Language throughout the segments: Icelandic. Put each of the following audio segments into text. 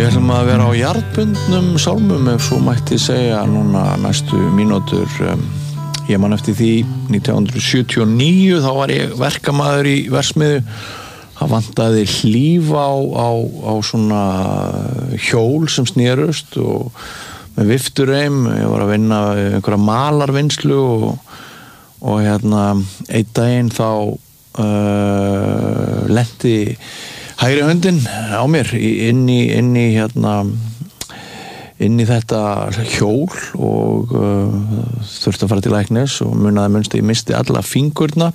Við ætlum að vera á jarðbundnum sálmum ef svo mætti segja núna næstu mínútur. Ég man eftir því 1979 þá var ég verkamaður í verksmiðju. Það vantaði hlíf á svona hjól sem snerust og með viftureim. Ég var að vinna einhverja malarvinnslu og einn daginn þá lenti hægri höndin á mér inn í þetta hjól og þurfti að fara til læknis og munaði minnst ég misti alla fingurna.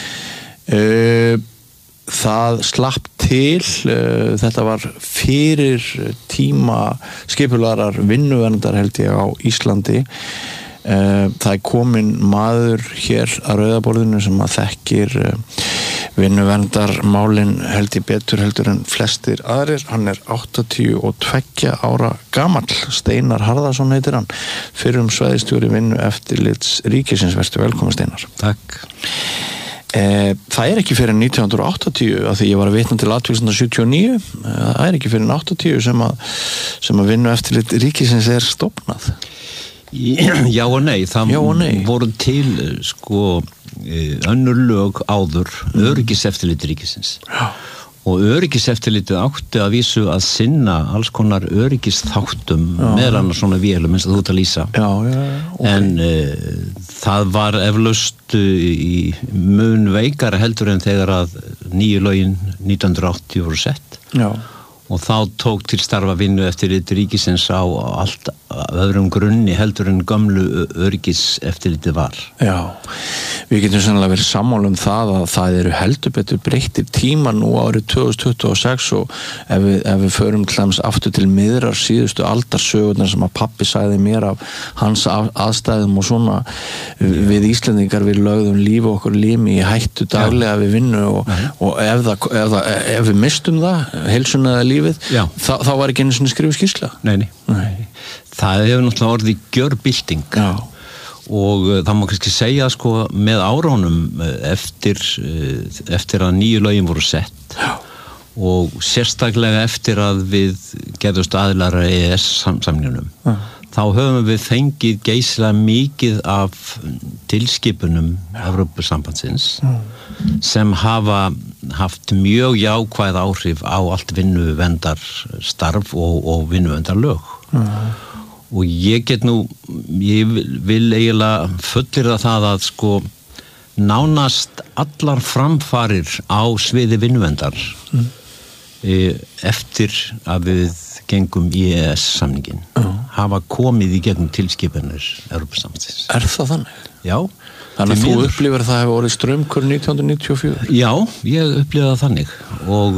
Það slapp til, þetta var fyrir tíma skipularar vinnuverndar held ég á Íslandi. Það komin maður hér að Rauðaborðinu sem að þekkir vinnuverndarmálin held ég betur heldur en flestir aðrir. Hann 82 ára gamall, Steinar Harðarson heitir hann, fyrrum svæðisstjóri vinnueftirlits ríkisins. Vertu velkomin Steinar. Takk. Það ekki fyrir 1980 af því ég var að vitna til atvikslanda 79. Það ekki fyrir 80 sem að vinnueftirlit ríkisins stofnað. Já og nei, það voru til önnur lög áður öryggiseftirlit ríkisins. Já. Og öryggiseftirlitið átti að vísu að sinna alls konar öryggisþáttum meðal annars svona vélum eins og þú ert að lýsa. Já, okay. En það var eflaust í mun veikara heldur en þegar að nýju lögin 1980 voru sett. Já. Og þá tók til starfa vinnueftirlit ríkisins á allt öðrum grunni heldur en gömlu öryggiseftirlitið var. Já, við getum sannlega verið sammála það að það heldur betur breyttir tíma nú árið 2026 og ef við förum til dæmis aftur til miðrar síðustu aldarsögurnar sem að pappi sagði mér af hans aðstæðum og svona við Íslendingar við lögðum líf og okkur limi í hættu daglega við vinnu og ef við mistum það, heilsuna eða lífið, þá var ekki einu svona skrifuð skýrsla. Nei. Það hefur náttúrulega orðið gjörbylting. Já. Og það má kannski segja með árunum eftir að nýju lögin voru sett. Já. Og sérstaklega eftir að við gerðumst aðilar að EES-samningnum. Þá höfum við fengið geysilega mikið af tilskipunum Evrópusambandsins sem hafa haft mjög jákvæð áhrif á allt vinnuverndarstarf og vinnuverndarlög. Og ég vil eiginlega fullyrða það að nánast allar framfarir á sviði vinnuverndar eftir að við gengum í EES-samningin hafa komið í gegnum tilskipanir Evrópusambandsins. Það þannig? Já. Þannig að þú upplifir að það hefur orðið straumkur 1994? Já, ég upplifði það þannig og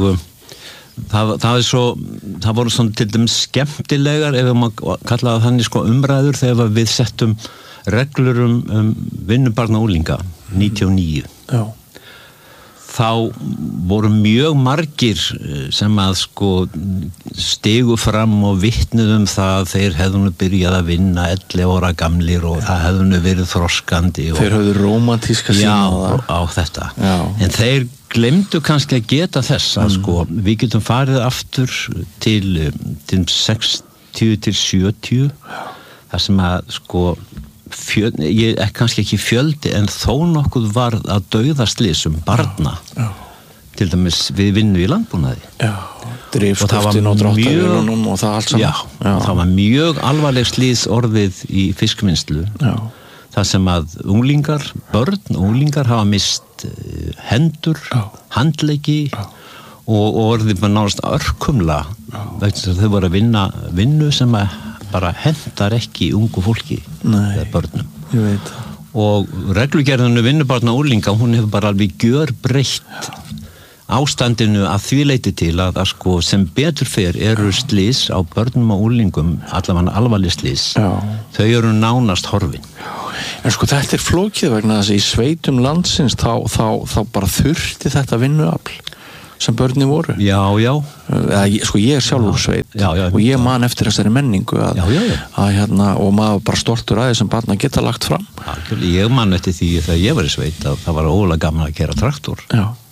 það voru svona til dæmis skemmtilegar ef maður kallaði þannig umræður þegar við settum reglur vinnubarna og unglinga 99. Já. Þá voru mjög margir sem að stigu fram og vitnuðu það þeir hefðu byrjað að vinna 11 ára gamlir og það hefðu verið þroskandi. Þeir höfðu rómantíska sína á það. Já, á þetta. Já. En þeir glemdu kannski að geta þess að við getum farið aftur til 60 til 70 þar sem að ég kannski ekki fjöldi en þó nokkuð var að dauðaslysum barna til dæmis við vinnu í landbúnaði. Já, drifstöftin og dráttavélunum og það allt saman. Já, það var mjög alvarleg slys orðið í fiskvinnslu. Já. Það sem að unglingar hafa mist hendur, handleggi og orðið bara nánast örkumla vegna þess að þau voru að vinnu sem að bara hendar ekki ungu fólki eða börnum. Ég veit það. Og reglugerðinu vinnubarna og unglinga, hún hefur bara alveg gjörbreytt ástandinu að því leyti til að sem betur fer eru slys á börnum og unglingum, allavega alvarleg slys. Þau eru nánast horfin. En þetta flókið vegna þess að í sveitum landsins þá bara þurfti þetta vinnuafl sem börnin voru. Já. Ég sjálfur sveit og ég man eftir þessari menningu að og maður bara stoltur að þessum barna geta lagt fram. Ég man eftir því þegar ég var í sveit að það var ólega gaman að keyra traktor.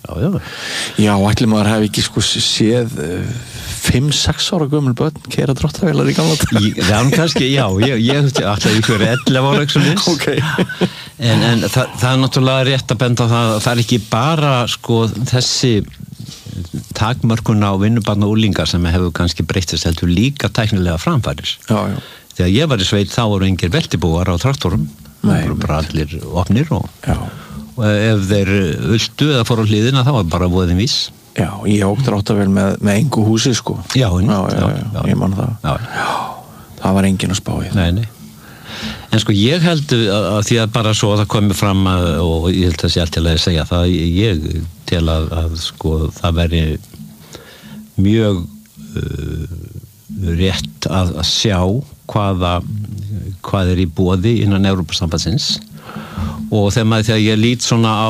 Já, ætli maður hefði ekki sko séð 5-6 ára gömul börn keyra dráttarvélar í gamla daga. Já, kannski, já, ég ætla ykkur 11 ára okay. en það er náttúrulega rétt að benda á það er ekki bara sko þessi takmörkun á vinnubarna og úlingar sem hefur kannski breyttist heldur líka tæknilega framfæris. Já. Þegar ég var í sveit þá voru engir veltibúar á traktorum. Það voru bara allir opnir og ef þeir ultu eða fór á hliðina þá var bara voðin vís. Já, ég ók dráttarvél með engu húsi sko. Já, ég man það. Já. Það var enginn að spá í það. Nei. En sko ég held að því að bara svo það komið fram og ég held að sé allt til að segja það ég tel að sko það veri mjög rétt að sjá hvað í boði innan Evrópusambandsins og þegar ég lít svona á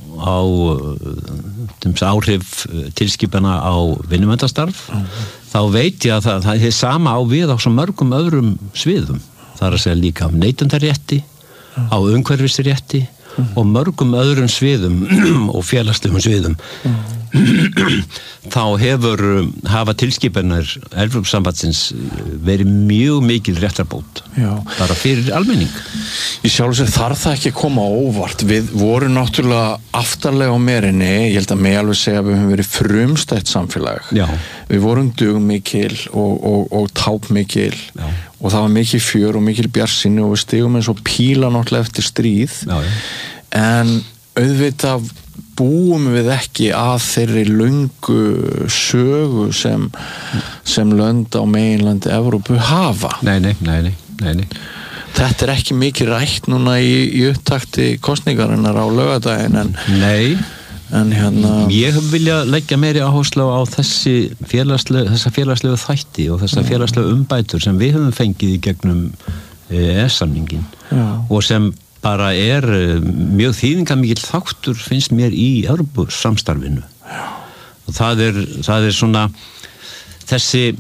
áhrif tilskipana á vinnumverndarstarf þá veit ég að það er sama á við á svo mörgum öðrum sviðum. Það er að segja líka á neytendarétti, á umhverfisrétti og mörgum öðrum sviðum og félagslegum sviðum. Þá hafa tilskipanir Evrópusambandsins verið mjög mikil réttarbót bara fyrir almenning. Í sjálfu sér þarf það ekki að koma óvart. Við vorum náttúrulega aftarlega á merinni, ég held að mig alveg segja að við höfum verið frumstætt samfélag. Já. Við vorum dugmikil og tápmikil og það var mikil fjör og mikil bjartsýni og við stigum eins og píla náttúrulega eftir stríð. En auðvitað búum við ekki að þeirri löngu sögu sem lönd á meginlandi Evrópu hafa. Nei. Þetta er ekki mikið rætt núna í upptakti kosningarinnar á laugardaginn en ég vilja leggja meiri áherslu á þessa félagslegu þætti og þessa félagslegu umbætur sem við höfum fengið í gegnum EES-samningin og sem bara mjög þýðingarmikill þáttur finnst mér í Evrópusamstarfinu. Og það er svona þessi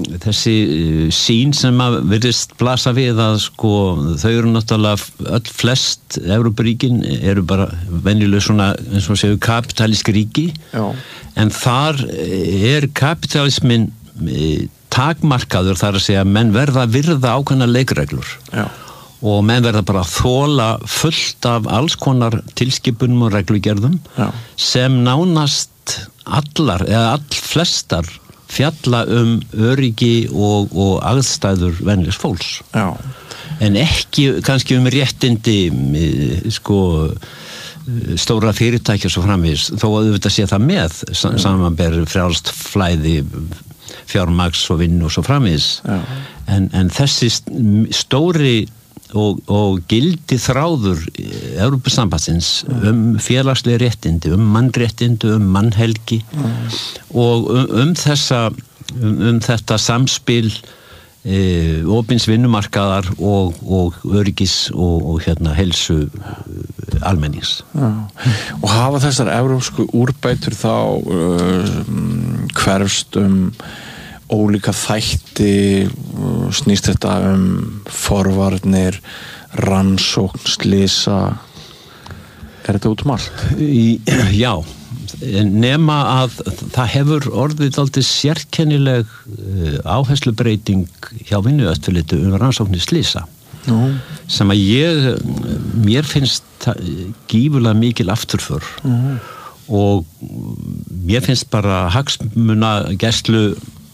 sín sem að virðist blasa við að sko þau eru náttúrulega flest Evrópuríkin eru bara venjuleg svona eins og séu kapitalísk ríki en þar kapitalismin takmarkaður þar að segja menn verða að virða ákveðnar leikreglur. Og menn verða bara að þola fullt af alls konar tilskipunum og reglugerðum sem nánast allar eða allflestar fjalla öryggi og aðstæður venjulegs fólks. En ekki kannski réttindi sko stóra fyrirtækja svo framvegis þó að auðvitað sé það með samanber frjálst flæði fjármagns og vinnu og svo framvegis. En þessi stóri og gildi þráður Evrópusambandsins félagslega réttindi, mannréttindi, mannhelgi og þetta samspil opins vinnumarkaðar og öryggis og heilsu almennings. Og hafa þessar evrópsku úrbætur þá hverfst ólíka þætti, snýst þetta forvarnir, rannsókn, slysa, þetta út allt? Já, nema að það hefur orðið dálítið sérkennileg áherslubreyting hjá Vinnueftirliti rannsóknir slysa sem að mér finnst gífurlega mikil afturför og mér finnst bara hagsmunagæslu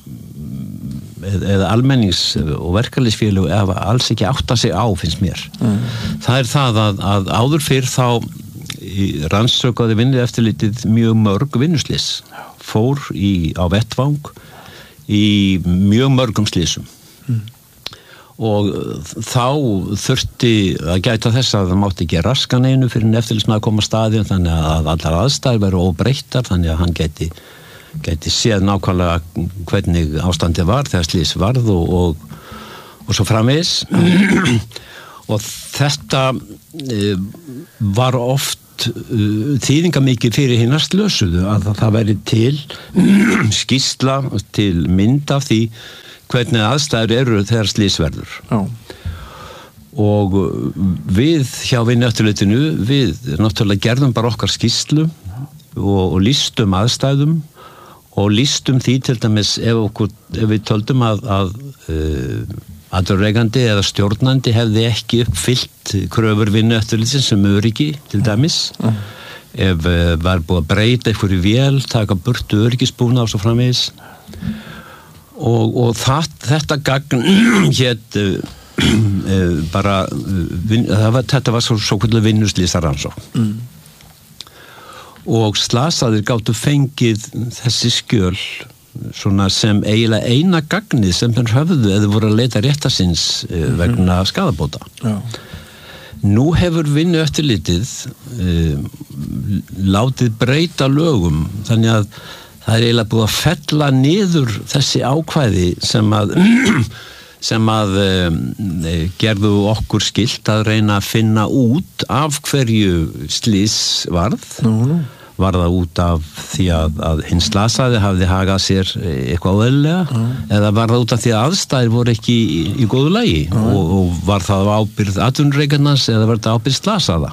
eða almennings- og verkalýðsfélög eða alls ekki átta sig á finnst mér. Það það að áður fyrr þá rannsökaði Vinnueftirlitið mjög mörg vinnuslys fór á vettvang í mjög mörgum slysum og þá þurfti að gæta þess að það mátti ekki raskan einu fyrir eftirlitsmaður að koma á staðinn þannig að allar aðstæður veru óbreyttar þannig að hann gæti séð nákvæmlega hvernig ástandið var þegar slys varð og svo framvegis og þetta var oft þýðingamikið fyrir hinar slösuðu að það væri til skýrsla til mynd af því hvernig aðstæður eru þegar slys verður. Og við hjá Vinnueftirlitinu við náttúrulega gerðum bara okkar skýrslu og lýstum aðstæðum og lýstum því til dæmis ef við töldum að atvinnurekandi eða stjórnandi hefði ekki uppfyllt kröfur vinnueftirlitsins sem öryggi til dæmis ef var búið að breyta einhverju vél, taka burtu öryggisbúna og svo framvegis og þetta gagn hét bara þetta var svo kvöldu vinnuslýsaransókn og slasaðir gátu fengið þessi skjöl svona sem eiginlega eina gagnið sem þeir höfðu eða voru að leita réttasins vegna skaðabóta. Já. Nú hefur vinnueftirlitið látið breyta lögum þannig að það er eiginlega búið að fella niður þessi ákvæði sem að gerðu okkur skylt að reyna að finna út af hverju slys varð. Var það út af því að hinn slasaði hafði hagað sér eitthvað óeðlilega eða var það út af því að aðstæður voru ekki í góðu lagi og var það ábyrgð atvinnureikandans eða var það ábyrgð slasaða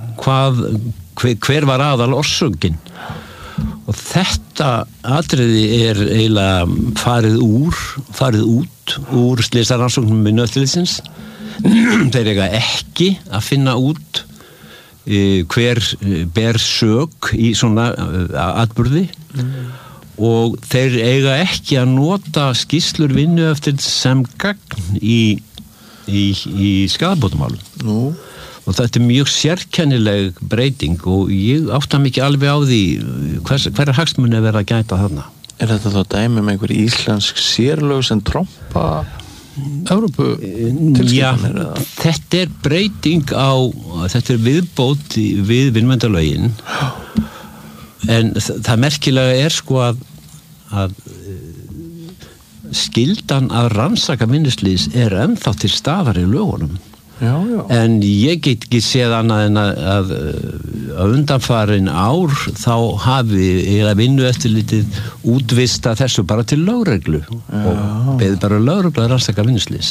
hver var aðal orsökin og þetta atriði er eiginlega farið út úr slysaransóknum vinnueftirlitsins þeir eiga ekki að finna út hver ber sök í svona atburði og þeir eiga ekki að nota skýrslur vinnueftirlits sem gagn í skaðabótamálum og þetta er mjög sérkennileg breyting og ég átta mig ekki alveg á því hver hagsmuni er verið að gæta þarna. Er þetta þá dæmi með einhver íslensk sérlög sem trompa Evrópu tilskipanir? Já, þetta er breyting þetta er viðbót við vinnumverndarlögin en það merkilega er sko að skyldan að rannsaka vinnuslys er ennþá til staðar í lögunum. Já. En ég get ekki séð annað en að undanfarin ár þá hafi vinnueftirlitið útvista þessu bara til lögreglu og beðið bara lögreglu að rannsaka vinnuslys.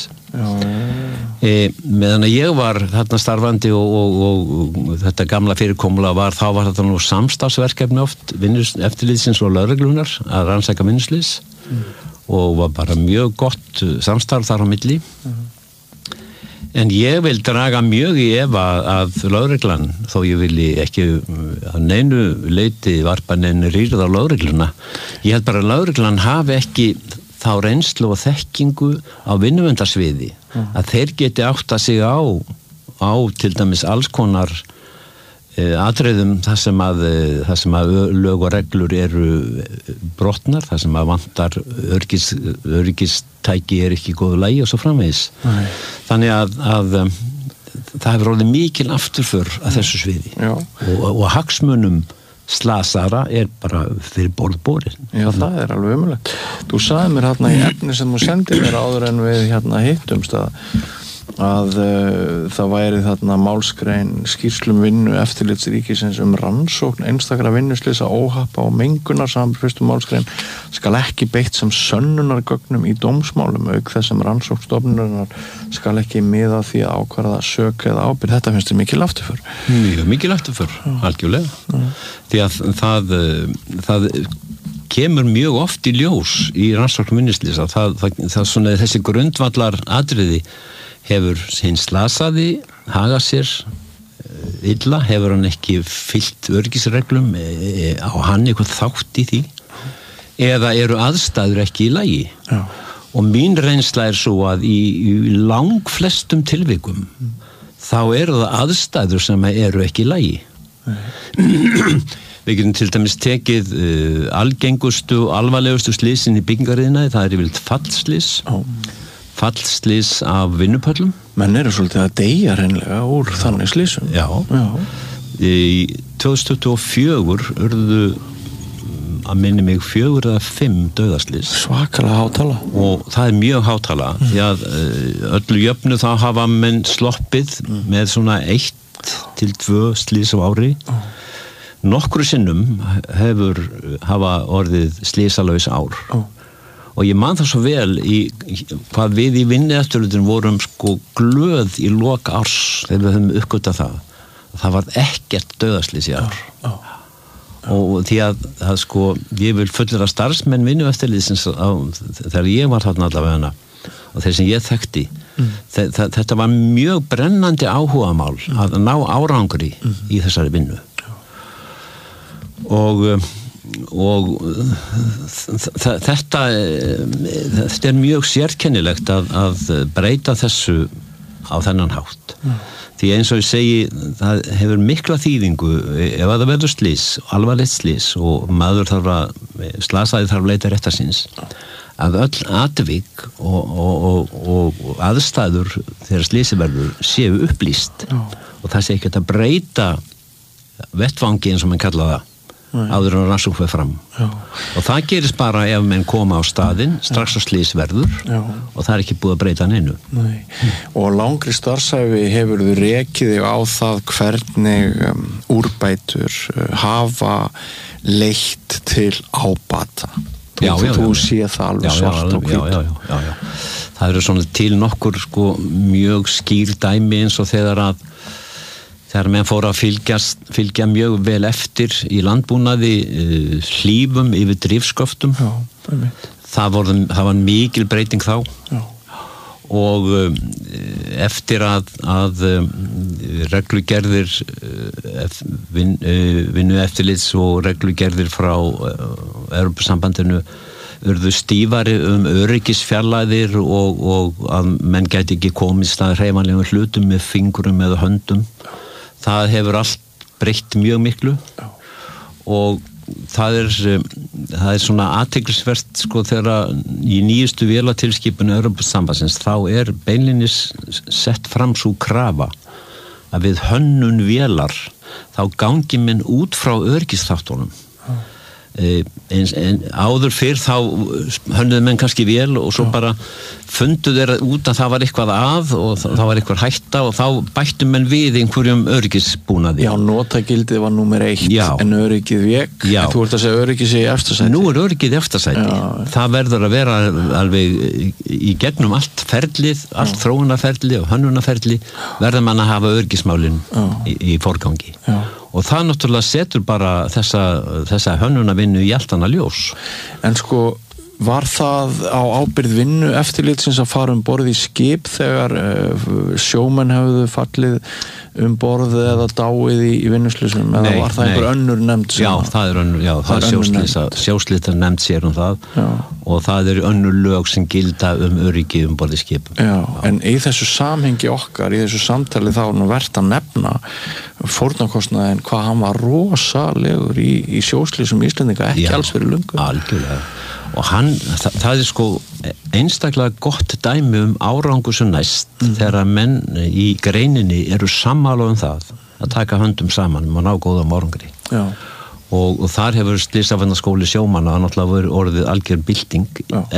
Meðan að ég var þarna starfandi og þetta gamla fyrirkomulag þá var þetta nú samstarfsverkefni oft vinnueftirlitsins og lögreglunar að rannsaka vinnuslys og var bara mjög gott samstarf þar á milli. En ég vil draga mjög í efa að lögreglan, þó ég vilji ekki að neinu leiti varpa neinu rýrð á lögregluna, ég held bara að lögreglan hafi ekki þá reynslu og þekkingu á vinnuverndarsviði, að þeir geti átta sig á til dæmis alls konar atriðum þar sem að lög og reglur eru brotnar, þar sem að vantar öryggistæki er ekki í góðu lagi og svo framvegis. Þannig að það hefur orðið mikil afturför að þessu sviði og hagsmunum slasara er bara fyrir borðborin. Já, það er alveg ömurlegt. Þú sagði mér hérna í efni sem þú sendir mér áður en við hérna hittumst að það væri þarna málsgrein skýrslum vinnu eftirlitsríkisins rannsókn einstakra vinnuslysa, óhappa og mengunar samanber fyrstu málsgrein skal ekki beitt sem sönnunargögnum í dómsmálum auk þess sem rannsóknstofnunarinnar skal ekki miða því að ákvarða sök eða ábyrgð. Þetta finnst þér mikil afturför? Mjög mikil afturför, algjörlega. Því að það kemur mjög oft í ljós í rannsókn vinnuslysa það svona þessi grundvallar atriði. Hefur hinn slasaði hagað sér illa, hefur hann ekki fylgt öryggisreglum á hann eitthvað þátt í því eða eru aðstæður ekki í lagi. Já. Og mín reynsla er svo að í langflestum tilvikum þá eru það aðstæður sem eru ekki í lagi. Við getum til dæmis tekið algengustu og alvarlegustu slysin í byggingariðnaði, það er yfirleitt fallslys. Fallslys af vinnupöllum. Menn eru svolítið að deyja hreinlega úr þannig slysum. Já. Í 2024 urðu að minni mig 4 eða 5 dauðaslys. Svakalega hátala. Og það er mjög hátala því að öllu jöfnu þá hafa menn sloppið með svona 1 til 2 slys á ári. Nokkru sinnum hafa orðið slysalaus ár. Og ég man það svo vel hvað við í vinnueftirlitinu vorum sko glöð í lok árs þegar við höfum uppgötvað það. Það var ekkert dauðaslys í ár. og því að sko ég vil fullera starfsmenn vinnueftirlitsins þegar ég var þarna allavega og þeir sem ég þekkti þetta var mjög brennandi áhugamál að ná árangri í þessari vinnu og þetta er mjög sérkennilegt að breyta þessu á þennan hátt því eins og ég segi það hefur mikla þýðingu ef að það verður slys, alvarlegt slys og maður slasaði þarf að leita réttar síns að öll atvik og aðstæður þegar slysi verður séu upplýst og það sé ekki að breyta vettvangi eins og mann kalla það áður en rannsókn fer fram og það gerist bara ef menn koma á staðinn strax á slys verður og það er ekki búið að breyta neinu og langri starfsæfi hefur þú rekið þig á það hvernig úrbætur hafa leitt til ábata þú sé það alveg svart og hvítt já. Það eru svona til nokkur sko mjög skýr dæmi eins og þegar menn fóru að fylgja mjög vel eftir í landbúnaði hlífum yfir drifsköftum það var mikil breyting þá og eftir að reglugerðir vinnueftirlits og reglugerðir frá Evrópusambandinu urðu stífari öryggisfjarlægðir og að menn gæti ekki komist að hreyfanlegum hlutum með fingrum eða höndum það hefur allt breytt mjög miklu og það er svona athyglisvert sko þegar í nýjustu vélatilskipun Evrópusambandsins þá beinlínis sett fram sú krafa að við hönnun vélar þá gangi menn út frá öryggisþáttunum en áður fyrr þá hönnuðu menn kannski vél og svo bara fundu þeir út að það var eitthvað að og það var eitthvað hætta og þá bættu menn við einhverjum öryggisbúnaði notagildið var númer 1 en öryggið vék en þú ert að segja öryggið sé í efsta sæti nú öryggið í efsta sæti það verður að vera alveg í gegnum allt ferlið, allt þróunarferli og hönnunarferli verður mann að hafa öryggismálin í forgangi og það náttúrulega setur bara þessa hönnunarvinnu í allt annað ljós. En sko, var það á ábyrgð vinnu eftirlitsins að fara borð í skip þegar sjómenn hefðu fallið borð eða dáið í vinnuslysum eða var það einhver önnur nefnd? Það er sjóslita nefnd sér það og það eru önnur lög sem gilda öryggi borð í skipum. En í þessu samhengi okkar, í þessu samtali þá er nú vert að nefna fórnarkostnaðinn hvað hann var rosalegur í sjóslysum Íslendinga ekki alls fyrir löngu. Algjörlega. Og það er sko einstaklega gott dæmi árangur sem næst þegar menn í greininni eru sammála það að taka höndum saman og ná góðum árangri og þar hefur Slysavarnaskóli sjómanna náttúrulega orðið algjör bylting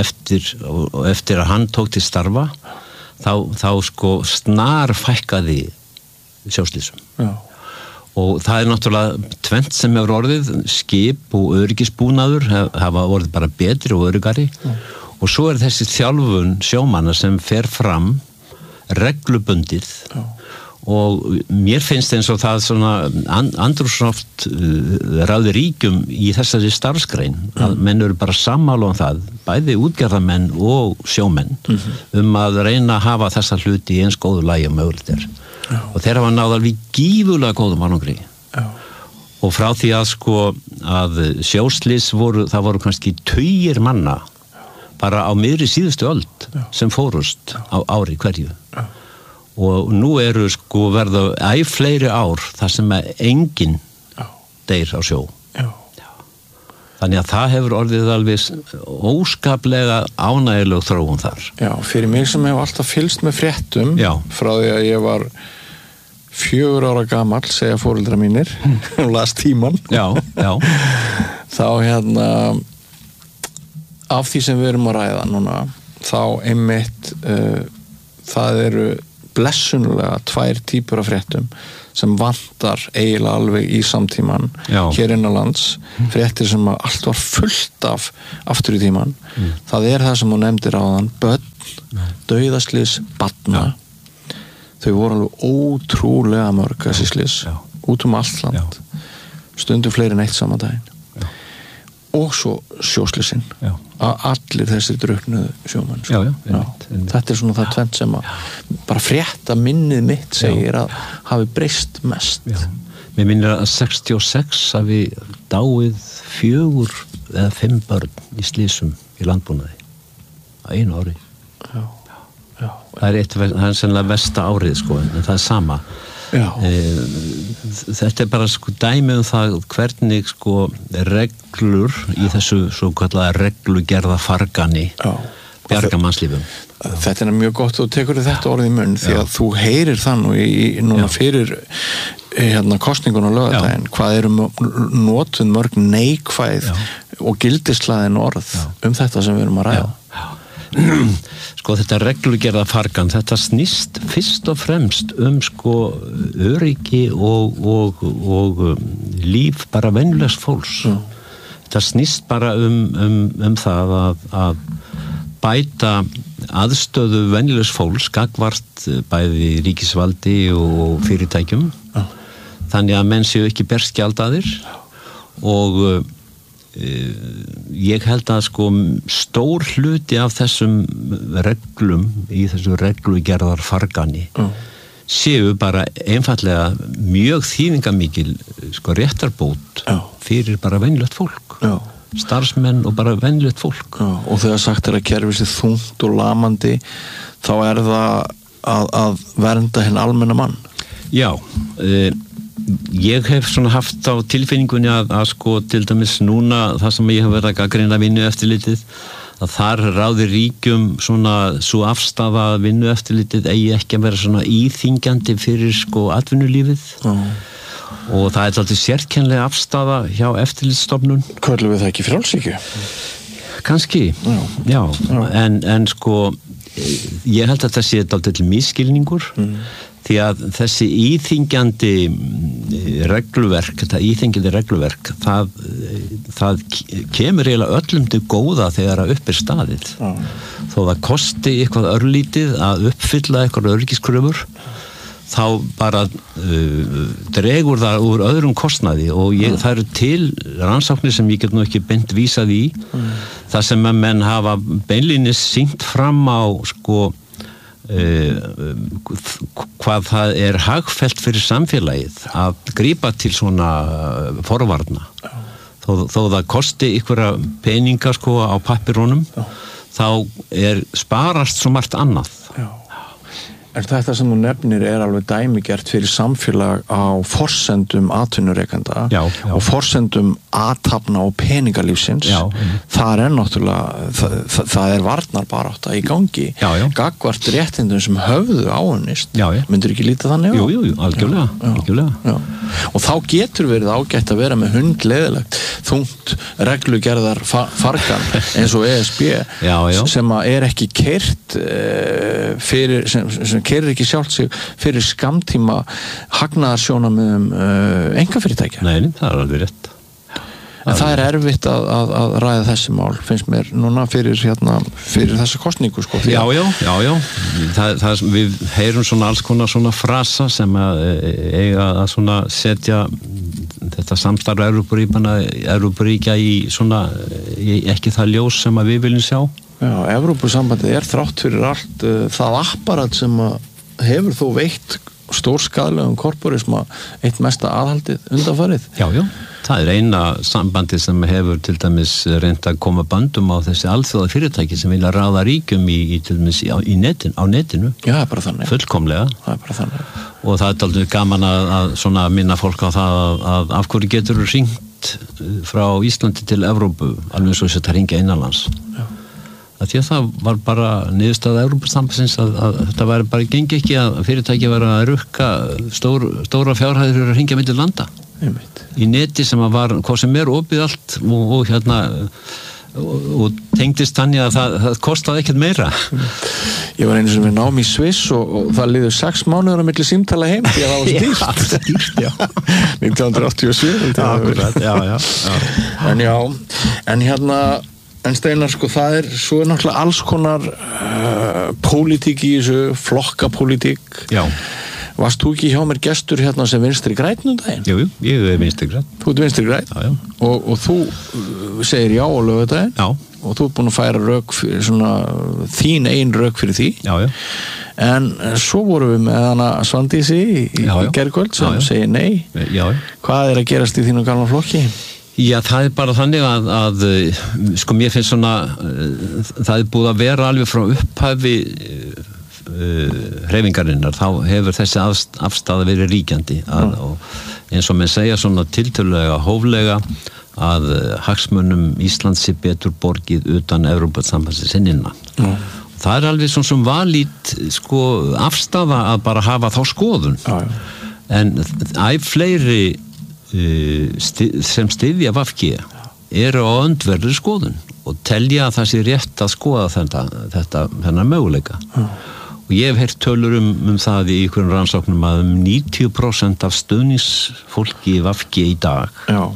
eftir að hann tók til starfa þá sko snar fækkaði sjóslysum og það náttúrulega tvennt sem hefur orðið skip og öryggisbúnaður hafa orðið bara betri og öryggari og svo þessi þjálfun sjómanna sem fer fram reglubundið og mér finnst eins og það svona andrúmsloft ráði ríkjum í þessari starfsgrein að menn eru bara sammála það bæði útgerðarmenn og sjómenn að reyna að hafa þessa hluti í eins góðu lagi og mögulegt og þeir hafa náð alveg gífurlega góðum árangri og frá því að sjóslys það voru kannski tugir manna bara á miðri síðustu öld sem fórust á ári hverju og nú eru verða fleiri ár þar sem enginn deyr á sjó þannig að það hefur orðið alveg óskaplega ánægjuleg þróun þar. Fyrir mig sem hef alltaf fylgst með fréttum frá því að ég var 4 ára gamall, segja foreldrar mínir og las tíman þá af því sem við erum að ræða núna þá einmitt það eru blessunlega 2 típur af fréttum sem vantar eiginlega alveg í samtíman hér innanlands fréttir sem allt var fullt af aftur í tíman það sem hún nefndir áðan börn, dauðaslys, barna þau voru alveg ótrúlega mörg þessi slys út allt land stundum fleiri en eitt saman daginn og svo sjóslysin að allir þessir drukknuðu sjómenn þetta svona það tvennt sem að bara frétta minnið mitt segir að hafi breyst mest Mér minnir að 66 hafi dáið 4 eða 5 börn í slysum í landbúnaði á einu ári það er sennilega versta árið sko en það er sama þetta bara sko dæmi það hvernig sko reglur í þessu svo kallaða reglugerða fargani bjarga mannslífum Þetta er mjög gott og tekur þetta orðið í munn því að þú heyrir það nú núna fyrir kosningun á laugardaginn hvað eru notuð mörg neikvæð og gildislaðin orð þetta sem við erum að ræða Sko þetta reglugerða fargan þetta snýst fyrst og fremst sko öryggi og líf bara venjulegs fólks þetta snýst bara það að bæta aðstöðu venjulegs fólks gagnvart bæði ríkisvaldi og fyrirtækjum þannig að menn séu ekki berskjaldaðir og ég held að sko stór hluti af þessum reglum í þessu reglugerðar fargani séu bara einfallega mjög þýðingamikil sko réttarbót fyrir bara venjulegt fólk starfsmenn og bara venjulegt fólk og þegar sagt að kerfið sé þungt og lamandi þá það að vernda hinn almenna mann Ég hef svona haft á tilfinningunni að sko til dæmis núna það sem ég hef verið að gagnrýna vinnueftirlitið að þar ráðir ríkjum svona svo afstafa að vinnueftirlitið eigi ekki að vera svona íþyngjandi fyrir sko atvinnulífið og það er alltaf sérkennilega afstafa hjá eftirlitsstofnun Köllum við það ekki frjálshyggju? Kannski, já. En sko ég held að það sé alltaf misskilningur því að þessi íþyngjandi regluverk það kemur eiginlega öllum til góða þegar að upp er staðið þó það kosti eitthvað örlítið að uppfylla eitthvað öryggiskröfur þá bara dregur það úr öðrum kostnaði og það eru til rannsóknir sem ég get nú ekki beint vísað í það sem að menn hafa beinlínis sýnt fram á sko hvað það er hagfellt fyrir samfélagið að grípa til svona forvarna þó það kosti einhverja peninga sko á pappirunum þá sparast svo margt annað En þetta sem þú nefnir er alveg dæmigert fyrir samfélag á forsendum atvinnurekanda og forsendum athafna og peningalífsins þar náttúrulega það er varnarbarátta í gangi gagnvart réttindum sem höfðu áunnist myndir ekki líta þannig á? Jú, algjörlega og þá getur verið ágætt að vera með hundleiðilegt þungt reglugerðar fargan eins og ESB sem er ekki keyrt fyrir sem keyrir ekki sjálft sig fyrir skammtíma hagnaðarsjónarmiðum einkafyrirtækja. Nei, það er alveg rétt. En það er erfitt að ræða þessi mál, finnst mér núna fyrir þessa kosningu sko. Já. Við heyrum svona alls konar svona frasa sem að eiga að svona setja þetta samstarf Evrópuríkja í svona ekki það ljós sem að við viljum sjá. Já, Evrópusambandið er þrátt fyrir allt það apparat sem hefur þó veitt stórskaðlegum korporisma eitt mesta aðhaldið undanfarið. Já, það er eina sambandið sem hefur til dæmis reynt að koma bandum á þessi alþjóða fyrirtæki sem vilja ráða ríkjum til dæmis á netinu. Já, það er bara þannig. Fullkomlega. Það er bara þannig. Og það er aldrei gaman að svona minna fólk á það að af hverju getur hringt frá Íslandi til Evrópu alveg eins og þetta hringja innanlands. Já. Því að það var bara niðurstaða Evrópusambandsins að þetta var bara gengi ekki að fyrirtæki var að rukka stóra fjárhæðir fyrir að hringja milli landa í neti sem að var hvað sem opið allt og tengdist þannig að það kostaði ekkert meira. Ég var einu sem við náum í Sviss og það liður 6 mánuður á milli símtala heim því að það var stýrt. 1987. Akkurat, já. En Steinar, sko, svo er náttúrulega alls konar pólitík í þessu, flokkapólitík Varst þú ekki hjá mér gestur hérna sem vinstri grænn daginn? Jú, ég vinstri grænn. Þú ert vinstri grænn? Já. Og þú segir já á laugardaginn? Já. Og þú ert búin að færa rök fyrir svona, þín ein rök fyrir því? Já. En svo vorum við með hana Svandísi í gærkvöld sem segir nei. Já. Hvað að gerast í þínu gamla flokki? Já, það bara þannig að sko mér finnst svona það búið að vera alveg frá upphafi hreyfingarinnar, þá hefur þessi afstaða verið ríkjandi og eins og menn segja svona tiltölulega hóflega að hagsmunum Íslands sé betur borgið utan Evrópusambandsins innan. Það alveg svona sem valít sko afstaða að bara hafa þá skoðun. En fleiri sem styðja VG eru á öndverðri skoðun og telja að það sé rétt að skoða þennan möguleika. Og ég hef heyrt tölur það í einhverjum rannsóknum að 90% af stuðningsfólki í VG í dag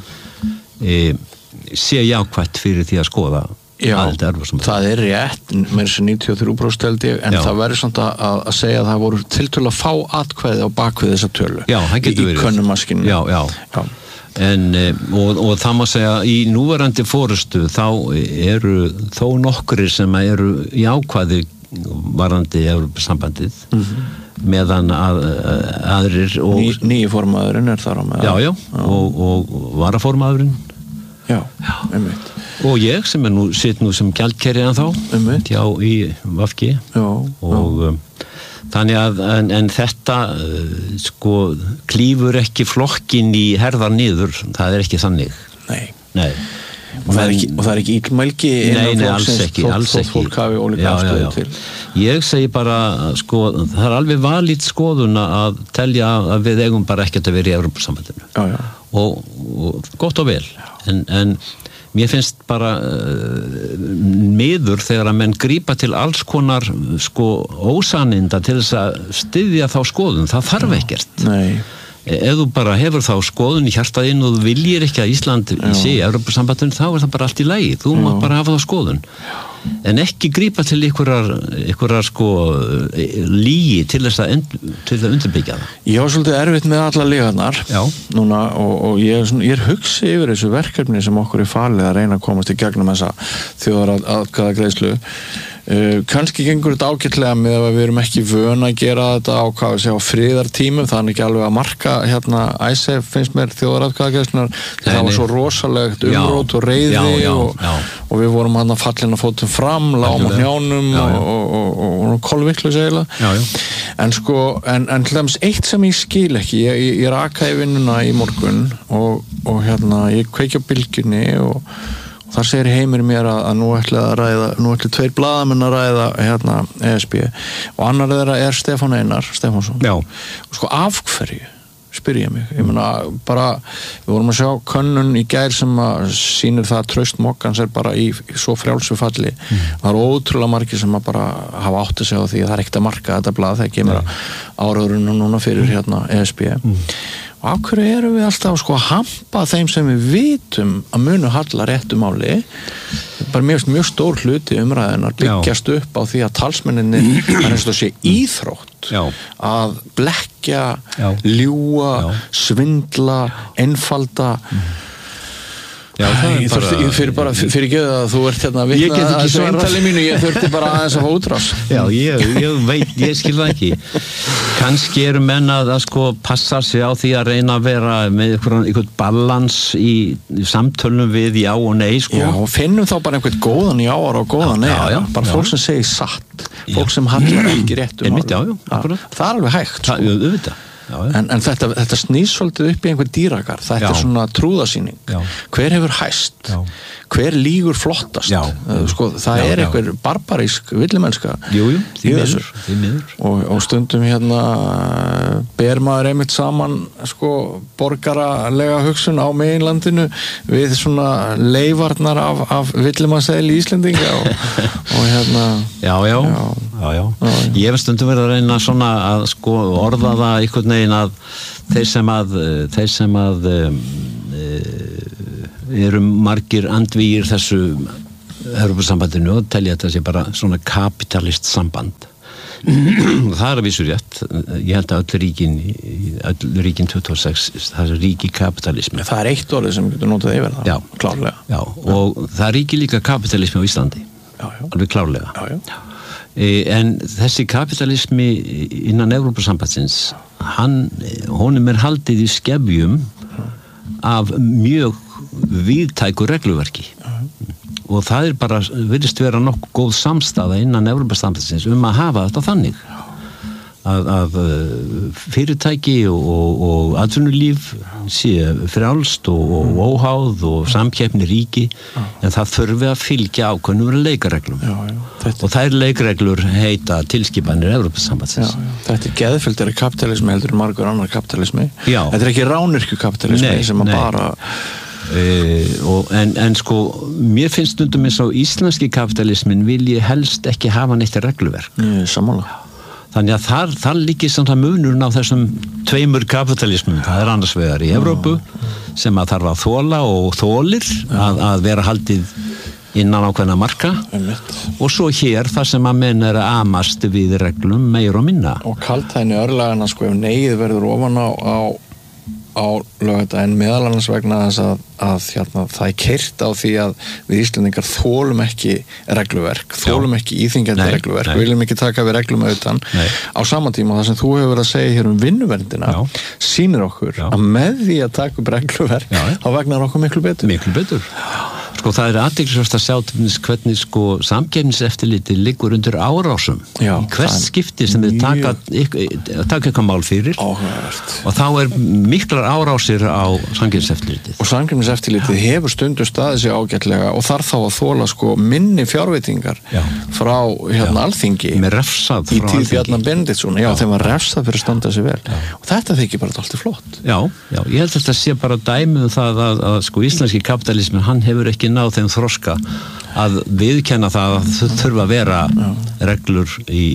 sé jákvætt fyrir því að skoða aðild Evrópusambandsins. Það er rétt, með þessi 93% held ég, en það verður samt að segja að það voru tiltölulega fá atkvæði á bakvið þessa tölu. Já, það getur verið. Í könnumaskinu. Já. En, og það má segja í núverandi forystu þá eru þó nokkrir sem eru jákvæðir varðandi Evrópusambandið meðan aðrir nýji formaðurinn þar á með og varaformaðurinn einmitt og ég sem sitt nú sem gjaldkeri ennþá hjá í VG og þannig að en þetta sko klífur ekki flokkin í herðar niður, það er ekki þannig. Nei. Og það er ekki illmælgi innan flokksins þótt fólk hafi ólíka afstöðu til. Ég segi bara sko, það er alveg valít skoðun að telja að við eigum bara ekkert að vera í Evrópusambandinu. Og gott og vel. En mér finnst bara miður þegar að menn grípa til alls konar sko ósaninda til þess að styðja þá skoðun. Það þarf ekkert. Nei. Ef þú bara hefur þá skoðun í hjartaðinn og þú viljir ekki að Ísland sé í Evrópusambandinu, þá er það bara allt í lagi. Þú má bara hafa þá skoðun. En ekki grípa til einhverjar sko lygi til þess að undirbyggja það. Ég var svolítið erfitt með alla lygarnar núna og ég er hugsi yfir þessu verkefni sem okkur falið að reyna að komast í gegnum þessa þjóðaratkvæðagreiðslu. Kannski gengur þetta ágætlega með að við erum ekki vön að gera þetta á friðartímum, það er ekki alveg að marka hérna ISEF finnst mér þjóðaratkvæðagreiðslunar, það var svo rosalegt umrót og reiði og við vorum hann að fallina fótum fram, lágum á hnjánum og kolviklu segila. En sko, en til dæmis eitt sem ég skil ekki, ég rakaði vinnuna í morgun og hérna ég kveiki á bylgjunni og þar segir Heimir mér að nú ætli tveir blaðamenn að ræða hérna ESB og annar þeirra er Stefán Einar Stefánsson. Og sko af hverju, spyr ég mig. Ég meina bara, við vorum að sjá könnun í gær sem að sýnir það að traust mokkans er bara í svo frjálsu falli. Það er ótrúlega margir sem að bara hafa áttið sig á því að það er ekkert að marka þetta blað þegar kemur áraðurinn núna fyrir hérna ESB. Og af hverju erum við alltaf sko að hampa þeim sem við vitum að munu halla réttu máli? Bara mjög stór hluti umræðinar byggjast upp á því að talsmenninni er eins og sé íþrótt að blekkja, ljúga, svindla, einfalda. Ég fyrir ekki að þú ert hérna að vitna að þessu eintali mínu, ég þurfti bara aðeins að fá útrás. Ég veit, ég skil það ekki. Kannski eru menn að sko passa sig á því að reyna að vera með einhvern balans í samtölum við já og nei sko. Já, og finnum þá bara einhvern góðan jáar og góðan nei. Bara fólk sem segir satt, fólk sem hallar ekki rétt mál. Það er alveg hægt sko. Auðvitað. En þetta snýst svolítið upp í einhver dýrakar. Þetta er svona trúðasýning. Hver hefur hæst? Hver lýgur flottast? Sko, það er einhver barbarísk villimennska í þessu. Og stundum hérna ber maður einmitt saman sko borgaralega hugsun á meginlandinu við svona leifarnar af villimannsæli Íslendinga og hérna Já. Ég hef stundum verið að reyna svona að sko orða það einhvern veginn að þeir sem að eru margir andvígir þessu Evrópusambandinu og telja þetta sé bara svona kapitalist samband. Það er að vísu rétt. ég held að öll ríkin 26, það ríki kapitalismi. Það eitt orðið sem getur notað yfir það. Já, klárlega. Já, og það ríki líka kapitalismi á Íslandi. Já. Alveg klárlega. Já. En þessi kapitalismi innan Evrópusambandsins, honum haldið í skefjum af mjög víðtæku regluverki. Og það bara virðist vera nokkuð góð samstaða innan Evrópusambandsins að hafa þetta þannig að fyrirtæki og atvinnulíf sé frjálst og óháð og samkeppni ríki, en það þurfi að fylgja ákveðnum leikreglum. Og þær leikreglur heita tilskipanir Evrópusambandsins. Þetta geðfylgdari kapitalismi heldur margur annar kapitalismi. Þetta ekki rányrkju kapitalismi sem bara en sko mér finnst stundum eins og íslenski kapitalismin vilji helst ekki hafa neitt regluverk. Sammála. Þannig að þar líkir samt að munurinn á þessum tveimur kapitalismum. Það annars vegar í Evrópu sem að þarf að þola og þolir að vera haldið innan ákveðna marka og svo hér þar sem að menn að amast við reglum meir og minna. Og kaldhæðni örlagana sko ef negið verður ofan á lögðardaginn meðal annars vegna þess að það keyrt á því að við Íslendingar þolum ekki regluverk, þolum ekki íþyngjandi regluverk, viljum ekki taka við reglum utan. Á sama tíma það sem þú hefur verið að segja hér vinnuverndina sýnir okkur að með því að taka upp regluverk þá vegnar okkur miklu betur. Miklu betur. Sko það athyglisvert að sjá hvernig sko samkeppniseftirlitið liggur undir árásum í hvert skipti sem þið taka eitthvað mál fyrir áhugavert. Og þá miklar árásir á samkeppniseftirlitið. Og samkeppniseftirlitið hefur stundum staðið sig ágætlega og þarf þá að þola sko minni fjárveitingar frá Alþingi með refsað í tíð Bjarnar Benediktsson þeim var refsað fyrir að standa sig vel og þetta þykir bara alltaf flott. Já, ég held að þetta sé bara dæmi það að sko íslenski kapitalismin hann hefur ekki náð þeim þroska að viðkenna það að þau þurfa að vera reglur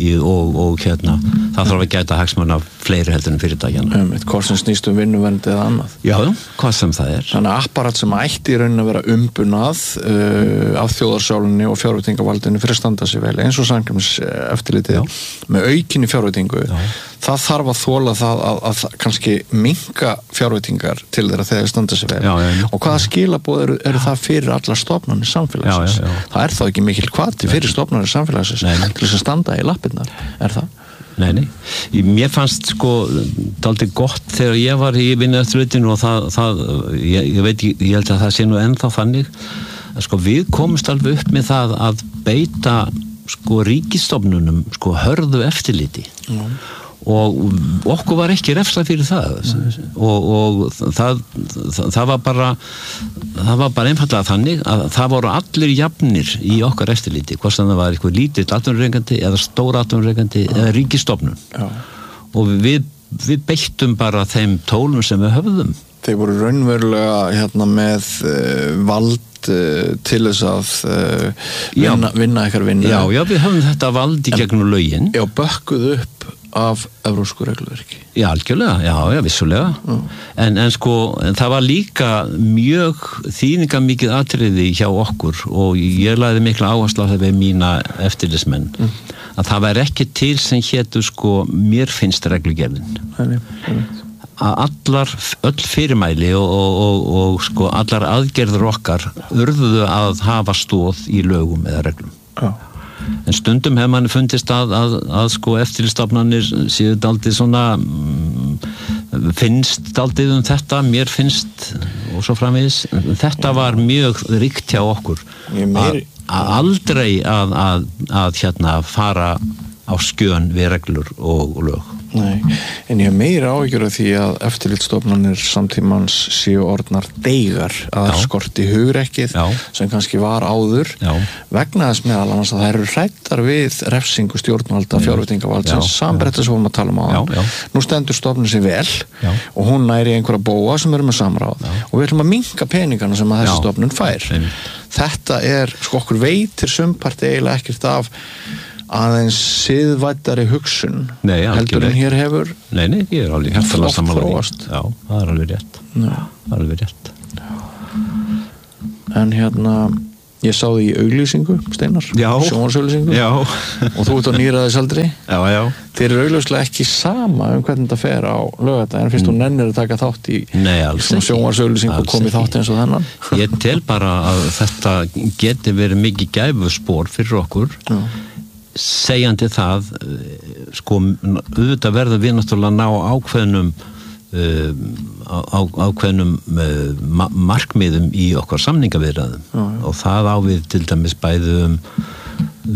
og það þarf að gæta hagsmuna fleiri heldur en fyrirtækjana. Hvort sem snýst vinnuvernd eða annað. Já, hvað sem það Þannig að apparat sem ætti í rauninni að vera umbunað af þjóðarsálunni og fjárveitingavaldinu fyrir að standa sig vel eins og samkeppniseftirlitið með aukinni fjárveitingu. Það þarf að þola það að kannski minnka fjárveitingar til þeirra þegar þeir standa sig vel. Og hvaða skilaboð eru það fyrir allar stofnanir samfélagsins? Það þá ekki mikil hvati fyrir stofnanir samfélagsins til þess að standa í lappirnar, það? Nei. Mér fannst sko dálítið gott þegar ég var í vinnueftirlitinu og ég held að það sé nú ennþá þannig að sko við komumst alveg upp með það að beita sko ríkisstofnunum sko hörðu eftirliti. Og okkur var ekki refsað fyrir það og það var bara einfallega þannig að það voru allir jafnir í okkar eftirliti, hvort sem það var eitthvað lítill atvinnurekandi eða stór atvinnurekandi eða ríkisstofnun og við beittum bara þeim tólum sem við höfðum. Þeir voru raunverulega með vald til þess að vinna eitthvað vinna. Já, við höfum þetta vald í gegnum lögin. Já, bökkuð upp af evrópsku regluverki. Já, algjörlega, já, vissulega. En það var líka mjög þýðingamikið atriði hjá okkur og ég lagði mikla áherslu á það við mína eftirlitsmenn að það væri ekki til sem hétu mér finnst reglugerðin. Að öll fyrirmæli og allar aðgerður okkar urðuðu að hafa stóð í lögum eða reglum. En stundum hefur manni fundist að eftirlitsstofnanir séu dálítið svona finnst dálítið þetta, mér finnst og svo framvegis. Þetta var mjög ríkt hjá okkur að aldrei að fara á skjön við reglur og lög. Nei, en ég hef meira áhyggjur af því að eftirlitsstofnanir samtímans séu orðnar deigar að skorti hugrekkið sem kannski var áður vegna þess meðal annars að það eru hræddar við refsingu stjórnvalda fjárveitingavaldsins sambretta sem við erum að tala áðan. Nú stendur stofnun sig vel og hún næri einhverja bóa sem eru með samráð og við ætlum að minnka peningana sem að þessi stofnun fær. Þetta okkur veitir sumpart eiginlega ekkert af aðeins siðvæddari hugsun heldur en hér hefur Nei, ég alveg hjartalega sammála því. Já, það alveg rétt. Það alveg rétt. En Ég sá því í auglýsingu, Steinar, sjónvarpsauglýsingu og þú ert á níræðisaldri. Já. Þeir eru augljóslega ekki sama hvernig þetta fer á laugardaginn fyrst þú nennir að taka þátt í svona sjónvarpsauglýsingu og komið þátt eins og þennan. Ég tel bara að þetta geti verið mikið gæfuspor fyrir okkur. Segjandi það, sko, auðvitað verður við náttúrulega ná ákveðnum markmiðum í okkar samningaviðræðum og það á við til dæmis bæði